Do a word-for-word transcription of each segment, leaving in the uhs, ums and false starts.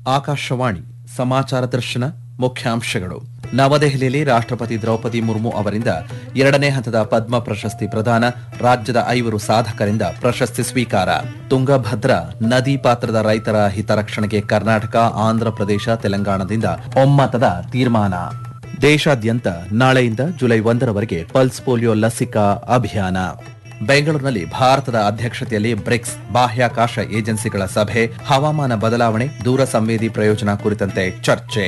ಆಕಾಶವಾಣಿ ಸಮಾಚಾರ ದರ್ಶನ ಮುಖ್ಯಾಂಶಗಳು. ನವದೆಹಲಿಯಲ್ಲಿ ರಾಷ್ಟ್ರಪತಿ ದ್ರೌಪದಿ ಮುರ್ಮು ಅವರಿಂದ ಎರಡನೇ ಹಂತದ ಪದ್ಮ ಪ್ರಶಸ್ತಿ ಪ್ರದಾನ. ರಾಜ್ಯದ ಐವರು ಸಾಧಕರಿಂದ ಪ್ರಶಸ್ತಿ ಸ್ವೀಕಾರ. ತುಂಗಭದ್ರಾ ನದಿ ಪಾತ್ರದ ರೈತರ ಹಿತರಕ್ಷಣೆಗೆ ಕರ್ನಾಟಕ, ಆಂಧ್ರಪ್ರದೇಶ, ತೆಲಂಗಾಣದಿಂದ ಒಮ್ಮತದ ತೀರ್ಮಾನ. ದೇಶಾದ್ಯಂತ ನಾಳೆಯಿಂದ ಜುಲೈ ಒಂದರವರೆಗೆ ಪಲ್ಸ್ ಪೋಲಿಯೋ ಲಸಿಕಾ ಅಭಿಯಾನ. ಬೆಂಗಳೂರಿನಲ್ಲಿ ಭಾರತದ ಅಧ್ಯಕ್ಷತೆಯಲ್ಲಿ ಬ್ರಿಕ್ಸ್ ಬಾಹ್ಯಾಕಾಶ ಏಜೆನ್ಸಿಗಳ ಸಭೆ. ಹವಾಮಾನ ಬದಲಾವಣೆ, ದೂರ ಸಂವೇದಿ ಪ್ರಯೋಜನ ಕುರಿತಂತೆ ಚರ್ಚೆ.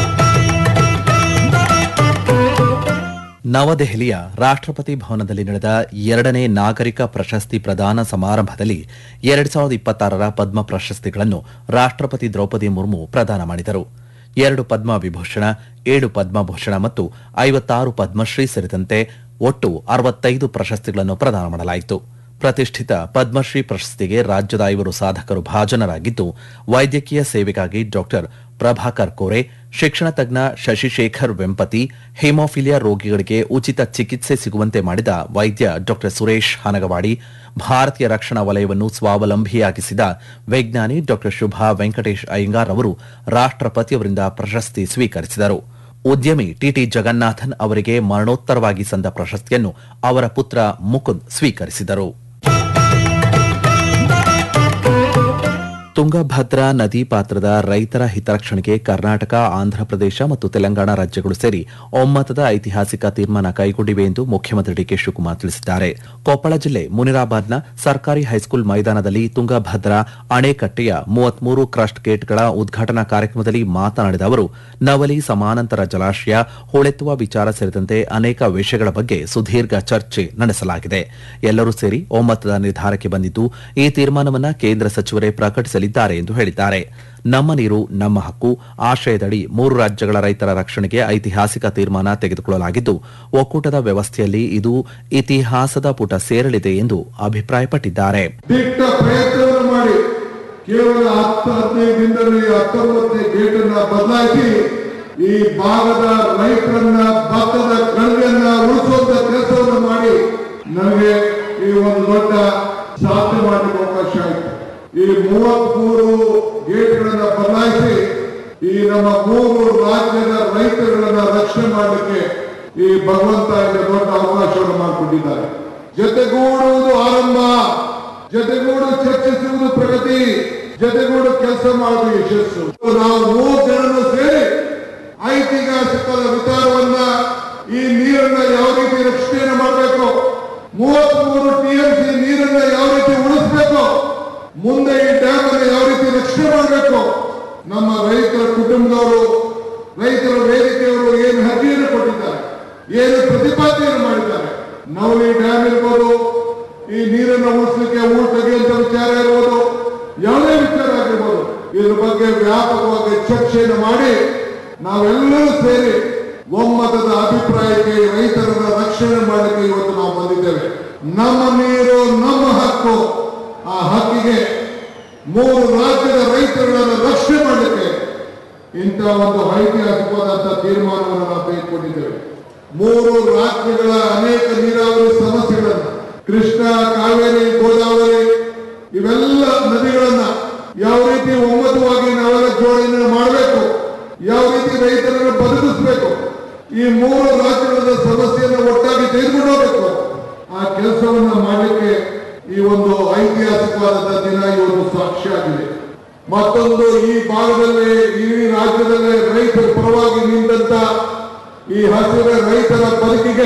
ನವದೆಹಲಿಯ ರಾಷ್ಟ್ರಪತಿ ಭವನದಲ್ಲಿ ನಡೆದ ಎರಡನೇ ನಾಗರಿಕ ಪ್ರಶಸ್ತಿ ಪ್ರದಾನ ಸಮಾರಂಭದಲ್ಲಿ ಎರಡ್ ಸಾವಿರದ ಇಪ್ಪತ್ತಾರರ ಪದ್ಮ ಪ್ರಶಸ್ತಿಗಳನ್ನು ರಾಷ್ಟ್ರಪತಿ ದ್ರೌಪದಿ ಮುರ್ಮು ಪ್ರದಾನ ಮಾಡಿದರು. ಎರಡು ಪದ್ಮ ವಿಭೂಷಣ, ಏಳು ಪದ್ಮಭೂಷಣ ಮತ್ತು ಐವತ್ತಾರು ಪದ್ಮಶ್ರೀ ಸೇರಿದಂತೆ ಒಟ್ಟು ಅರವತ್ತೈದು ಪ್ರಶಸ್ತಿಗಳನ್ನು ಪ್ರದಾನ ಮಾಡಲಾಯಿತು. ಪ್ರತಿಷ್ಠಿತ ಪದ್ಮಶ್ರೀ ಪ್ರಶಸ್ತಿಗೆ ರಾಜ್ಯದ ಐವರು ಸಾಧಕರು ಭಾಜನರಾಗಿದ್ದು, ವೈದ್ಯಕೀಯ ಸೇವೆಗಾಗಿ ಡಾಕ್ಟರ್ ಪ್ರಭಾಕರ್ ಕೋರೆ, ಶಿಕ್ಷಣ ತಜ್ಞ ಶಶಿಶೇಖರ್ ವೆಂಪತಿ, ಹಿಮೋಫಿಲಿಯಾ ರೋಗಿಗಳಿಗೆ ಉಚಿತ ಚಿಕಿತ್ಸೆ ಸಿಗುವಂತೆ ಮಾಡಿದ ವೈದ್ಯ ಡಾಕ್ಟರ್ ಸುರೇಶ್ ಹನಗವಾಡಿ, ಭಾರತೀಯ ರಕ್ಷಣಾ ವಲಯವನ್ನು ಸ್ವಾವಲಂಬಿಯಾಗಿಸಿದ ವಿಜ್ಞಾನಿ ಡಾಕ್ಟರ್ ಶುಭಾ ವೆಂಕಟೇಶ್ ಅಯ್ಯಂಗಾರ್ ಅವರು ರಾಷ್ಟ್ರಪತಿಯವರಿಂದ ಪ್ರಶಸ್ತಿ ಸ್ವೀಕರಿಸಿದರು. ಉದ್ಯಮಿ ಟಿಟಿ ಜಗನ್ನಾಥನ್ ಅವರಿಗೆ ಮರಣೋತ್ತರವಾಗಿ ಸಂದ ಪ್ರಶಸ್ತಿಯನ್ನು ಅವರ ಪುತ್ರ ಮುಕುಂದ್ ಸ್ವೀಕರಿಸಿದರು. ತುಂಗಭದ್ರಾ ನದಿ ಪಾತ್ರದ ರೈತರ ಹಿತರಕ್ಷಣೆಗೆ ಕರ್ನಾಟಕ, ಆಂಧ್ರಪ್ರದೇಶ ಮತ್ತು ತೆಲಂಗಾಣ ರಾಜ್ಯಗಳು ಸೇರಿ ಒಮ್ಮತದ ಐತಿಹಾಸಿಕ ತೀರ್ಮಾನ ಕೈಗೊಂಡಿವೆ ಎಂದು ಮುಖ್ಯಮಂತ್ರಿ ಡಿಕೆ ಶಿವಕುಮಾರ್ ತಿಳಿಸಿದ್ದಾರೆ. ಕೊಪ್ಪಳ ಜಿಲ್ಲೆ ಮುನಿರಾಬಾದ್ನ ಸರ್ಕಾರಿ ಹೈಸ್ಕೂಲ್ ಮೈದಾನದಲ್ಲಿ ತುಂಗಭದ್ರಾ ಅಣೆಕಟ್ಟೆಯ ಮೂವತ್ಮೂರು ಕ್ರಸ್ಟ್ ಗೇಟ್ಗಳ ಉದ್ಘಾಟನಾ ಕಾರ್ಯಕ್ರಮದಲ್ಲಿ ಮಾತನಾಡಿದ ಅವರು, ನವಲಿ ಸಮಾನಾಂತರ ಜಲಾಶಯ ಹೂಳೆತ್ತುವ ವಿಚಾರ ಸೇರಿದಂತೆ ಅನೇಕ ವಿಷಯಗಳ ಬಗ್ಗೆ ಸುದೀರ್ಘ ಚರ್ಚೆ ನಡೆಸಲಾಗಿದೆ. ಎಲ್ಲರೂ ಸೇರಿ ಒಮ್ಮತದ ನಿರ್ಧಾರಕ್ಕೆ ಬಂದಿದ್ದು, ಈ ತೀರ್ಮಾನವನ್ನು ಕೇಂದ್ರ ಸಚಿವರೇ ಪ್ರಕಟಿಸಲಿದ್ದಾರೆ ಎಂದು ಹೇಳಿದ್ದಾರೆ. ನಮ್ಮ ನೀರು ನಮ್ಮ ಹಕ್ಕು ಆಶಯದಡಿ ಮೂರು ರಾಜ್ಯಗಳ ರೈತರ ರಕ್ಷಣೆಗೆ ಐತಿಹಾಸಿಕ ತೀರ್ಮಾನ ತೆಗೆದುಕೊಳ್ಳಲಾಗಿದ್ದು, ಒಕ್ಕೂಟದ ವ್ಯವಸ್ಥೆಯಲ್ಲಿ ಇದು ಇತಿಹಾಸದ ಪುಟ ಸೇರಲಿದೆ ಎಂದು ಅಭಿಪ್ರಾಯಪಟ್ಟಿದ್ದಾರೆ. ಪ್ರಯತ್ನವನ್ನು ಮಾಡಿ ಕೇವಲ ಹತ್ತು ಹದಿನೈದು ದಿನದಲ್ಲಿ ಹತ್ತೊಂಬತ್ತನೇ ಗೇಟ್ ಅನ್ನ ಬದಲಾಯಿಸಿ ಈ ಭಾಗದ ರೈತರನ್ನ ಭತ್ತದ ಕಳೆಯನ್ನ ಉಳಿಸುವಂತ ಕೆಲಸವನ್ನು ಮಾಡಿ ನಮಗೆ ಈ ಒಂದು ದೊಡ್ಡ ಸಾಧನೆ ಮಾಡಲಿಕ್ಕೆ ಅವಕಾಶ ಆಯಿತು. ಈ ಮೂವತ್ಮೂರು ಗೇಟ್ಗಳನ್ನ ಬದಲಾಯಿಸಿ ಈ ನಮ್ಮ ಮೂರು ರಾಜ್ಯದ ರೈತರುಗಳನ್ನ ರಕ್ಷಣೆ ಮಾಡಲಿಕ್ಕೆ ಈ ಭಗವಂತ ದೊಡ್ಡ ಅವಕಾಶವನ್ನು ಮಾಡಿಕೊಂಡಿದ್ದಾರೆ. ಜೊತೆಗೂಡುವುದು ಆರಂಭ, ಜೊತೆಗೂಡು ಚರ್ಚಿಸುವುದು ಪ್ರಗತಿ, ಜೊತೆಗೂಡು ಕೆಲಸ ಮಾಡುವುದು ಯಶಸ್ಸು. ನಾವು ಮೂರು ಜನರು ಸೇರಿ ಐತಿಹಾಸಿಕದ ವಿಚಾರವನ್ನ ಈ ನೀರನ್ನ ಯಾವ ರೀತಿ ರಕ್ಷಣೆ ಮಾಡಬೇಕು, ಮೂವತ್ಮೂರು ಟಿಎಂಸಿ ನೀರನ್ನ ಯಾವ ರೀತಿ ಉಳಿಸಬೇಕು, ಮುಂದೆ ಈ ಡ್ಯಾಮ್ ಅನ್ನು ಯಾವ ರೀತಿ ರಕ್ಷಣೆ ಮಾಡಬೇಕು, ನಮ್ಮ ರೈತರ ಕುಟುಂಬದವರು, ರೈತರ ವೇದಿಕೆಯವರು ಏನು ಅರ್ಜಿಯನ್ನು ಕೊಟ್ಟಿದ್ದಾರೆ, ಏನು ಪ್ರತಿಪಾದನೆಯನ್ನು ಮಾಡಿದ್ದಾರೆ. ನವಲಿ ಡ್ಯಾಮ್ ಇರ್ಬೋದು, ಈ ನೀರನ್ನು ಉಳಿಸಲಿಕ್ಕೆ ಊರು ತೆಗೆಯುವಂತ ವಿಚಾರ ಇರ್ಬೋದು, ಯಾವುದೇ ವಿಚಾರ ಆಗಿರ್ಬೋದು, ಇದ್ರ ಬಗ್ಗೆ ವ್ಯಾಪಕವಾಗಿ ಚರ್ಚೆಯನ್ನು ಮಾಡಿ ನಾವೆಲ್ಲರೂ ಸೇರಿ ಒಮ್ಮತದ ಅಭಿಪ್ರಾಯಕ್ಕೆ ರೈತರನ್ನ ರಕ್ಷಣೆ ಮಾಡಲಿಕ್ಕೆ ಇವತ್ತು ನಾವು ಬಂದಿದ್ದೇವೆ. ನಮ್ಮ ನೀರು ನಮ್ಮ ಹಕ್ಕು, ಆ ಹಕ್ಕಿಗೆ ಮೂರು ರಾಜ್ಯದ ರೈತರುಗಳನ್ನು ರಕ್ಷಣೆ ಮಾಡಲಿಕ್ಕೆ ಇಂತಹ ಒಂದು ಐತಿಹಾಸಿಕವಾದಂತಹ ತೀರ್ಮಾನವನ್ನು ನಾವು ತೆಗೆದುಕೊಂಡಿದ್ದೇವೆ. ಮೂರು ರಾಜ್ಯಗಳ ಅನೇಕ ನೀರಾವರಿ ಸಮಸ್ಯೆಗಳನ್ನ, ಕೃಷ್ಣ, ಕಾವೇರಿ, ಗೋದಾವರಿ ಇವೆಲ್ಲ ನದಿಗಳನ್ನ ಯಾವ ರೀತಿ ಒಮ್ಮತವಾಗಿ ನಾವೆಲ್ಲ ಜೋಡಣೆ ಮಾಡಬೇಕು, ಯಾವ ರೀತಿ ರೈತರನ್ನು ಬದುಕಿಸಬೇಕು, ಈ ಮೂರು ರಾಜ್ಯಗಳ ಸಮಸ್ಯೆಯನ್ನು ಒಟ್ಟಾಗಿ ತೆಗೆದುಕೊಂಡು ಹೋಗಬೇಕು. ಆ ಕೆಲಸವನ್ನ ಮಾಡಲಿಕ್ಕೆ ಈ ಒಂದು ಐತಿಹಾಸಿಕವಾದಂತಹ ದಿನ ಇವತ್ತು ಸಾಕ್ಷಿಯಾಗಿದೆ. ಮತ್ತೊಂದು, ಈ ಭಾಗದಲ್ಲಿ ಈ ರಾಜ್ಯದಲ್ಲೇ ರೈತರ ಪರವಾಗಿ ನಿಂತ ಈ ಹಸಿರ ರೈತರ ಬದುಕಿಗೆ,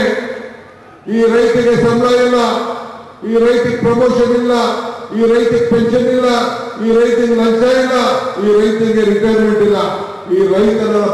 ಈ ರೈತರಿಗೆ ಸಂಬಳ ಇಲ್ಲ, ಈ ರೈತಿಗೆ ಪ್ರಮೋಷನ್ ಇಲ್ಲ, ಈ ರೈತಿಗೆ ಪೆನ್ಷನ್ ಇಲ್ಲ, ಈ ರೈತಿಗೆ ಲಂಚ ಇಲ್ಲ, ಈ ರೈತರಿಗೆ ರಿಟೈರ್ಮೆಂಟ್ ಇಲ್ಲ, ಈ ರೈತರ